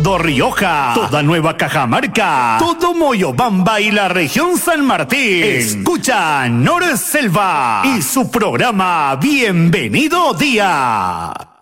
todo Rioja, toda Nueva Cajamarca, todo Moyobamba y la región San Martín. Escucha Norselva y su programa Bienvenido Día.